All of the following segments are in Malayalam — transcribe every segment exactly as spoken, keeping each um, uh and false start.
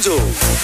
Mojo.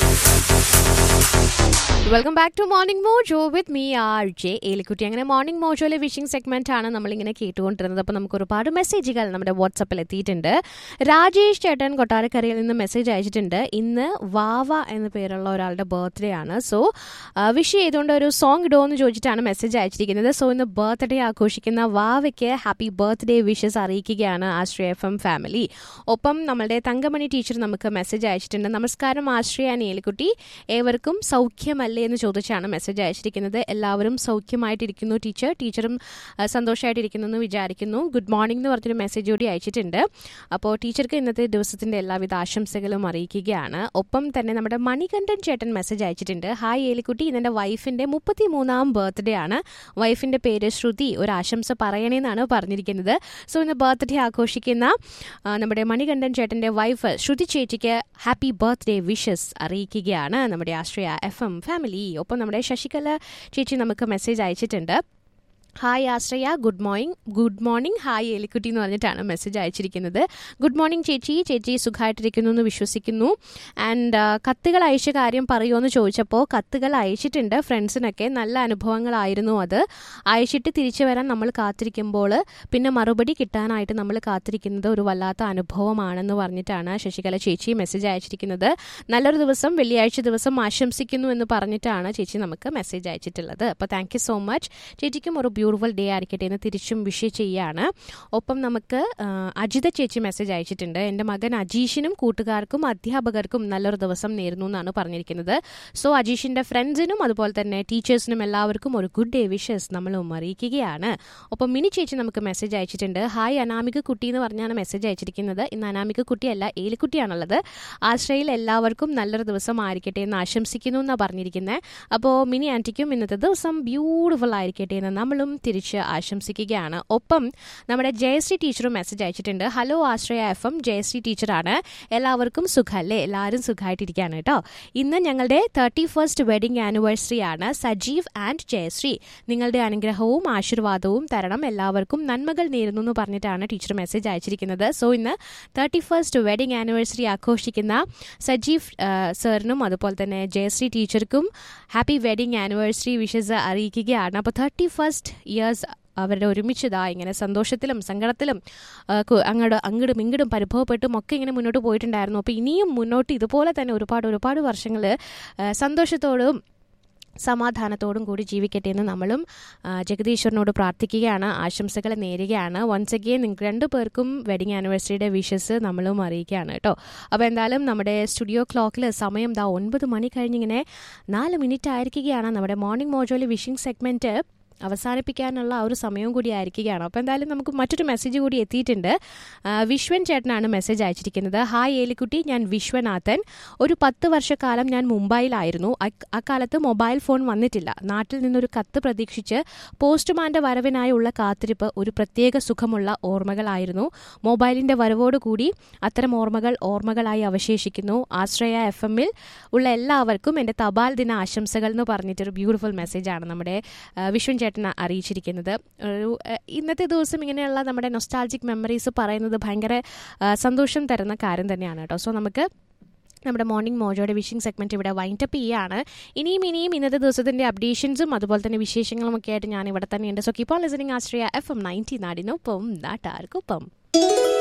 Welcome back to morning mojo with me R J Elikutty. അങ്ങനെ മോർണിംഗ് മോജോയിലെ വിഷിംഗ് സെഗ്മെന്റ് ആണ് നമ്മളിങ്ങനെ കേട്ടുകൊണ്ടിരുന്നത്. അപ്പോൾ നമുക്ക് ഒരുപാട് മെസ്സേജുകൾ നമ്മുടെ വാട്സപ്പിൽ എത്തിയിട്ടുണ്ട്. രാജേഷ് ചേട്ടൻ കൊട്ടാരക്കരയിൽ നിന്ന് മെസ്സേജ് അയച്ചിട്ടുണ്ട്. ഇന്ന് വാവ എന്ന പേരുള്ള ഒരാളുടെ ബർത്ത്ഡേ ആണ്. സോ വിഷ് ചെയ്തുകൊണ്ട് ഒരു സോങ് ഇടുമോ എന്ന് ചോദിച്ചിട്ടാണ് മെസ്സേജ് അയച്ചിരിക്കുന്നത്. സോ ഇന്ന് ബർത്ത്ഡേ ആഘോഷിക്കുന്ന വാവയ്ക്ക് ഹാപ്പി ബർത്ത്ഡേ വിഷസ് അറിയിക്കുകയാണ് ആശ്രയ എഫ് എം ഫാമിലി. ഒപ്പം നമ്മളുടെ തങ്കമണി ടീച്ചർ നമുക്ക് മെസ്സേജ് അയച്ചിട്ടുണ്ട്. നമസ്കാരം ആശ്രയ ഏലിക്കുട്ടി, ഏവർക്കും സൗഖ്യമല്ലേ എന്ന് ചോദിച്ചാണ് മെസ്സേജ് അയച്ചിരിക്കുന്നത്. എല്ലാവരും സൗഖ്യമായിട്ടിരിക്കുന്നു ടീച്ചർ, ടീച്ചറും സന്തോഷമായിട്ടിരിക്കുന്നു എന്ന് വിചാരിക്കുന്നു. ഗുഡ് മോർണിംഗ് എന്ന് പറഞ്ഞൊരു മെസ്സേജ് കൂടി അയച്ചിട്ടുണ്ട്. അപ്പോൾ ടീച്ചർക്ക് ഇന്നത്തെ ദിവസത്തിന്റെ എല്ലാവിധ ആശംസകളും അറിയിക്കുകയാണ്. ഒപ്പം തന്നെ നമ്മുടെ മണികണ്ഠൻ ചേട്ടൻ മെസ്സേജ് അയച്ചിട്ടുണ്ട്. ഹായ് ഏലിക്കുട്ടി, ഇന്നെൻ്റെ വൈഫിന്റെ മുപ്പത്തി മൂന്നാം ബർത്ത്ഡേ ആണ്. വൈഫിന്റെ പേര് ശ്രുതി, ഒരു ആശംസ പറയണേന്നാണ് പറഞ്ഞിരിക്കുന്നത്. സോ ഇന്ന് ബർത്ത്ഡേ ആഘോഷിക്കുന്ന നമ്മുടെ മണികണ്ഠൻ ചേട്ടന്റെ വൈഫ് ശ്രുതി ചേച്ചിക്ക് ഹാപ്പി ബർത്ത്ഡേ വിഷസ് അറിയിക്കുകയാണ് നമ്മുടെ ആശ്രയ എഫ് എം ഫാമിലി. ഒപ്പം നമ്മുടെ ശശികല ചേച്ചി നമുക്ക് മെസ്സേജ് അയച്ചിട്ടുണ്ട്. ഹായ് ആശ്രയ, good morning good morning hi എലിക്കുട്ടി എന്ന് പറഞ്ഞിട്ടാണ് മെസ്സേജ് അയച്ചിരിക്കുന്നത്. ഗുഡ് മോർണിംഗ് ചേച്ചി, ചേച്ചി സുഖമായിട്ടിരിക്കുന്നു എന്ന് വിശ്വസിക്കുന്നു. ആൻഡ് കത്തുകൾ അയച്ച കാര്യം പറയുമോ എന്ന് ചോദിച്ചപ്പോൾ കത്തുകൾ അയച്ചിട്ടുണ്ട് ഫ്രണ്ട്സിനൊക്കെ. നല്ല അനുഭവങ്ങളായിരുന്നു അത്. അയച്ചിട്ട് തിരിച്ചു വരാൻ നമ്മൾ കാത്തിരിക്കുമ്പോൾ പിന്നെ മറുപടി കിട്ടാനായിട്ട് നമ്മൾ കാത്തിരിക്കുന്നത് ഒരു വല്ലാത്ത അനുഭവമാണെന്ന് പറഞ്ഞിട്ടാണ് ശശികല ചേച്ചി മെസ്സേജ് അയച്ചിരിക്കുന്നത്. നല്ലൊരു ദിവസം വെള്ളിയാഴ്ച ദിവസം ആശംസിക്കുന്നു എന്ന് പറഞ്ഞിട്ടാണ് ചേച്ചി നമുക്ക് മെസ്സേജ് അയച്ചിട്ടുള്ളത്. അപ്പോൾ താങ്ക് യു സോ മച്ച്. ചേച്ചിക്കും ഒരു ബ്യൂട്ടിഫുൾ ഡേ ആയിരിക്കട്ടെ എന്ന് തിരിച്ചും വിഷ് ചെയ്യാണ്. ഒപ്പം നമുക്ക് അജിത ചേച്ചി മെസ്സേജ് അയച്ചിട്ടുണ്ട്. എൻ്റെ മകൻ അജീഷിനും കൂട്ടുകാർക്കും അധ്യാപകർക്കും നല്ലൊരു ദിവസം നേരുന്നു എന്നാണ് പറഞ്ഞിരിക്കുന്നത്. സോ അജീഷിൻ്റെ ഫ്രണ്ട്സിനും അതുപോലെ തന്നെ ടീച്ചേഴ്സിനും എല്ലാവർക്കും ഒരു ഗുഡ് ഡേ വിഷസ് നമ്മളും അറിയിക്കുകയാണ്. ഒപ്പം മിനി ചേച്ചി നമുക്ക് മെസ്സേജ് അയച്ചിട്ടുണ്ട്. ഹായ് അനാമിക കുട്ടി എന്ന് പറഞ്ഞാണ് മെസ്സേജ് അയച്ചിരിക്കുന്നത്. ഇന്ന് അനാമിക കുട്ടിയല്ല, ഏലിക്കുട്ടിയാണുള്ളത്. ആശ്രയിൽ എല്ലാവർക്കും നല്ലൊരു ദിവസം ആയിരിക്കട്ടെ എന്ന് ആശംസിക്കുന്നു എന്നാണ് പറഞ്ഞിരിക്കുന്നത്. അപ്പോൾ മിനി ആൻറ്റിക്കും ഇന്നത്തെ ദിവസം ബ്യൂട്ടിഫുൾ ആയിരിക്കട്ടെ എന്ന് നമ്മളും തിരിച്ച് ആശംസിക്കുകയാണ്. ഒപ്പം നമ്മുടെ ജയശ്രീ ടീച്ചറും മെസ്സേജ് അയച്ചിട്ടുണ്ട്. ഹലോ ആശ്രയ എഫ് എം, ജയശ്രീ ടീച്ചറാണ്. എല്ലാവർക്കും സുഖമല്ലേ? എല്ലാവരും സുഖമായിട്ടിരിക്കുകയാണ് കേട്ടോ. ഇന്ന് ഞങ്ങളുടെ തേർട്ടി ഫസ്റ്റ് വെഡിങ് ആനിവേഴ്സറി ആണ്. സജീവ് ആൻഡ് ജയശ്രീ, നിങ്ങളുടെ അനുഗ്രഹവും ആശീർവാദവും തരണം, എല്ലാവർക്കും നന്മകൾ നേരുന്നു എന്ന് പറഞ്ഞിട്ടാണ് ടീച്ചർ മെസ്സേജ് അയച്ചിരിക്കുന്നത്. സോ ഇന്ന് തേർട്ടി ഫസ്റ്റ് വെഡിങ് ആനിവേഴ്സറി ആഘോഷിക്കുന്ന സജീവ് സാറിനും അതുപോലെ തന്നെ Jayashree ടീച്ചർക്കും happy wedding anniversary wishes അറിയിക്കുകയാണ്. അപ്പോൾ തേർട്ടി ഫസ്റ്റ് ഇയേഴ്സ് അവരുടെ ഒരുമിച്ചതാ ഇങ്ങനെ സന്തോഷത്തിലും സങ്കടത്തിലും അങ്ങോട്ട് അങ്ങോട്ടും ഇങ്ങോട്ടും പരിഭവപ്പെട്ടും ഒക്കെ ഇങ്ങനെ മുന്നോട്ട് പോയിട്ടുണ്ടായിരുന്നു. അപ്പോൾ ഇനിയും മുന്നോട്ട് ഇതുപോലെ തന്നെ ഒരുപാട് ഒരുപാട് വർഷങ്ങൾ സന്തോഷത്തോടും സമാധാനത്തോടും കൂടി ജീവിക്കട്ടെ എന്ന് നമ്മളും ജഗദീശ്വരനോട് പ്രാർത്ഥിക്കുകയാണ്, ആശംസകൾ നേരുകയാണ്. വൺസ് അഗെയിൻ നിങ്ങൾക്ക് രണ്ടു പേർക്കും വെഡിങ് ആനിവേഴ്സറിയുടെ വിഷസ് നമ്മളും അറിയിക്കുകയാണ് കേട്ടോ. അപ്പോൾ എന്തായാലും നമ്മുടെ സ്റ്റുഡിയോ ക്ലോക്കിൽ സമയം ദാ ഒൻപത് മണി കഴിഞ്ഞിങ്ങനെ നാല് മിനിറ്റ് ആയിരിക്കുകയാണ്. നമ്മുടെ മോർണിംഗ് മോജോയിൽ വിഷിംഗ് സെഗ്മെൻറ്റ് അവസാനിപ്പിക്കാനുള്ള ആ ഒരു സമയവും കൂടി ആയിരിക്കുകയാണ്. അപ്പോൾ എന്തായാലും നമുക്ക് മറ്റൊരു മെസ്സേജ് കൂടി എത്തിയിട്ടുണ്ട്. വിശ്വൻ ചേട്ടനാണ് മെസ്സേജ് അയച്ചിരിക്കുന്നത്. ഹായ് ഏലിക്കുട്ടി, ഞാൻ വിശ്വനാഥൻ. ഒരു പത്ത് വർഷക്കാലം ഞാൻ മുംബൈയിലായിരുന്നു. അക്കാലത്ത് മൊബൈൽ ഫോൺ വന്നിട്ടില്ല. നാട്ടിൽ നിന്നൊരു കത്ത് പ്രതീക്ഷിച്ച് പോസ്റ്റ്മാൻ്റെ വരവിനായുള്ള കാത്തിരിപ്പ് ഒരു പ്രത്യേക സുഖമുള്ള ഓർമ്മകളായിരുന്നു. മൊബൈലിൻ്റെ വരവോടുകൂടി അത്തരം ഓർമ്മകൾ ഓർമ്മകളായി അവശേഷിക്കുന്നു. ആശ്രയ എഫ് എമ്മിൽ ഉള്ള എല്ലാവർക്കും എൻ്റെ തപാൽ ദിന ആശംസകൾ എന്ന് പറഞ്ഞിട്ടൊരു ബ്യൂട്ടിഫുൾ മെസ്സേജാണ് നമ്മുടെ വിശ്വൻ ചേട്ടൻ അറിയിച്ചിരിക്കുന്നത്. ഒരു ഇന്നത്തെ ദിവസം ഇങ്ങനെയുള്ള നമ്മുടെ നൊസ്റ്റാൾജിക് മെമ്മറീസ് പറയുന്നത് ഭയങ്കര സന്തോഷം തരുന്ന കാര്യം തന്നെയാണ് കേട്ടോ. സോ നമുക്ക് നമ്മുടെ മോർണിംഗ് മോജോയുടെ വിഷിംഗ് സെഗ്മെൻറ്റ് ഇവിടെ വൈൻഡപ്പ് ചെയ്യുകയാണ്. ഇനിയും ഇനിയും ഇന്നത്തെ ദിവസത്തിൻ്റെ അപ്ഡേഷൻസും അതുപോലെ തന്നെ വിശേഷങ്ങളും ഒക്കെ ആയിട്ട് ഞാൻ ഇവിടെ തന്നെയുണ്ട്. So keep on listening Ashraya F M ninety നാടിനൊപ്പം നാട്ടാർക്കൊപ്പം.